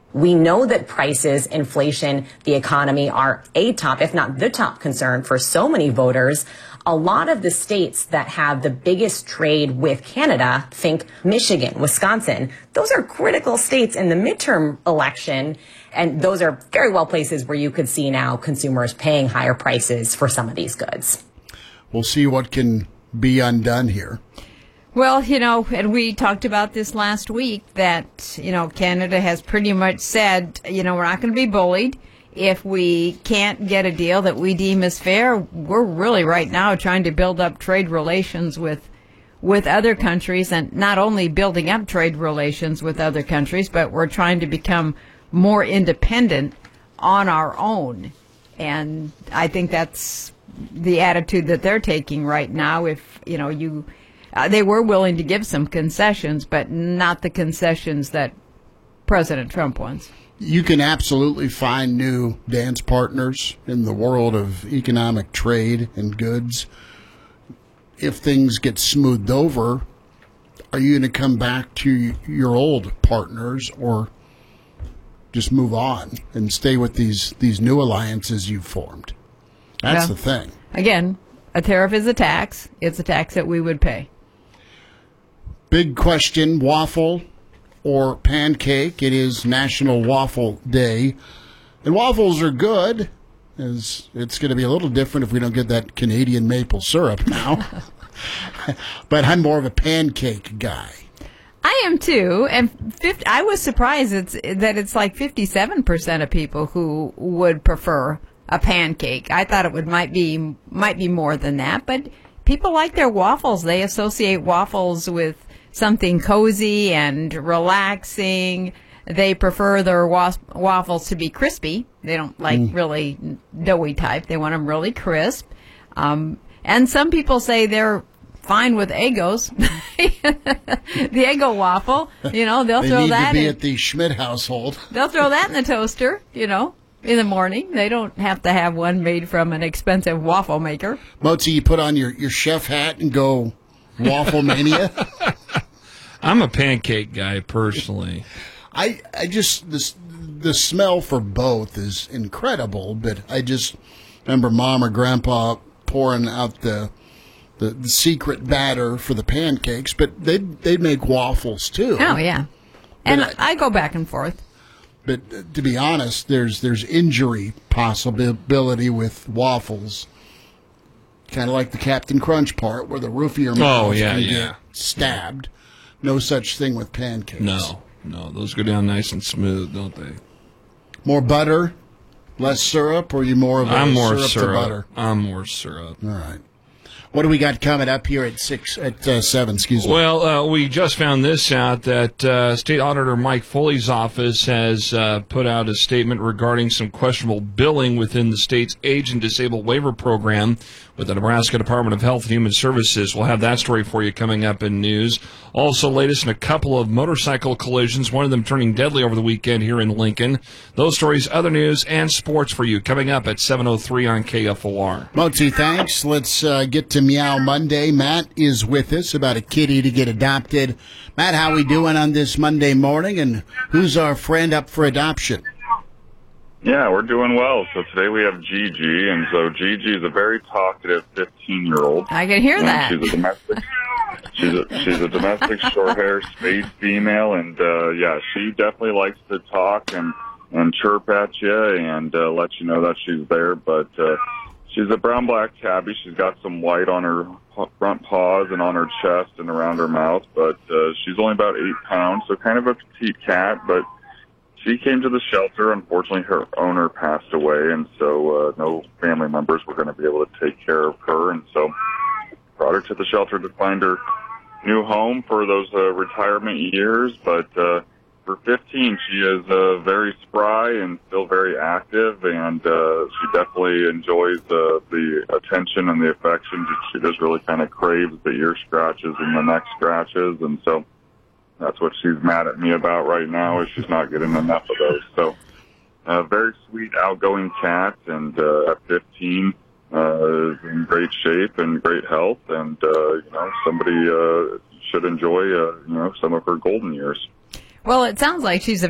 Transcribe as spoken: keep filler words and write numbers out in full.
We know that prices, inflation, the economy are a top, if not the top concern for so many voters. A lot of the states that have the biggest trade with Canada, think Michigan, Wisconsin, those are critical states in the midterm election. And those are very well places where you could see now consumers paying higher prices for some of these goods. We'll see what can be undone here. Well, you know, and we talked about this last week that, you know, Canada has pretty much said, you know, we're not going to be bullied. If we can't get a deal that we deem as fair, we're really right now trying to build up trade relations with with other countries, and not only building up trade relations with other countries, but we're trying to become more independent on our own. And I think that's the attitude that they're taking right now. If, you know, you, uh, they were willing to give some concessions, but not the concessions that President Trump wants. You can absolutely find new dance partners in the world of economic trade and goods. If things get smoothed over, are you going to come back to your old partners or just move on and stay with these, these new alliances you've formed? That's Yeah. the thing. Again, a tariff is a tax. It's a tax that we would pay. Big question, waffle or pancake? It is National Waffle Day. And waffles are good. As it's going to be a little different if we don't get that Canadian maple syrup now. But I'm more of a pancake guy. I am too, and fifty, I was surprised it's, that it's like fifty-seven percent of people who would prefer a pancake. I thought it would might be might be more than that, but people like their waffles. They associate waffles with something cozy and relaxing. They prefer their wa- waffles to be crispy. They don't like mm. really doughy type. They want them really crisp. Um, and some people say they're fine with Eggos. The Eggo waffle, you know, they'll they throw need that to be in, at the Schmidt household. They'll throw that in the toaster, you know, in the morning. They don't have to have one made from an expensive waffle maker. Motzi, you put on your, your chef hat and go waffle mania? I'm a pancake guy personally. I I just the the smell for both is incredible, but I just remember Mom or Grandpa pouring out the the, the secret batter for the pancakes, but they they make waffles too. Oh yeah, and I, I go back and forth. But uh, to be honest, there's there's injury possibility with waffles, kind of like the Captain Crunch part, where the roof of your mouth oh, yeah, can yeah. get stabbed. No such thing with pancakes. No. No, those go down nice and smooth, don't they? More butter, less syrup, or are you more of a I'm more syrup, syrup to butter? I'm more syrup. All right. What do we got coming up here at six at uh, seven? Excuse me. Well, uh, we just found this out that uh, State Auditor Mike Foley's office has uh, put out a statement regarding some questionable billing within the state's age and disabled waiver program with the Nebraska Department of Health and Human Services. We'll have that story for you coming up in news. Also, latest in a couple of motorcycle collisions, one of them turning deadly over the weekend here in Lincoln. Those stories, other news, and sports for you coming up at seven oh three on K F O R. Motzi, thanks. Let's uh, get to Meow Monday. Matt is with us about a kitty to get adopted. Matt, how we doing on this Monday morning, and who's our friend up for adoption? Yeah, we're doing well. So today we have Gigi, and so Gigi is a very talkative fifteen-year-old. I can hear and that. She's a domestic. She's a she's a domestic short-hair spayed female, and uh, yeah, she definitely likes to talk and and chirp at you and uh, let you know that she's there. But uh, she's a brown-black tabby. She's got some white on her front paws and on her chest and around her mouth. But uh, she's only about eight pounds, so kind of a petite cat, but. She came to the shelter. Unfortunately, her owner passed away, and so uh, no family members were going to be able to take care of her. And so brought her to the shelter to find her new home for those uh, retirement years. But uh, for fifteen, she is uh, very spry and still very active, and uh, she definitely enjoys uh, the attention and the affection. She just really kind of craves the ear scratches and the neck scratches, and so that's what she's mad at me about right now, is she's not getting enough of those. So, a uh, very sweet, outgoing cat, and uh, at fifteen, uh, is in great shape and great health, and uh, you know, somebody uh, should enjoy uh, you know, some of her golden years. Well, it sounds like she's a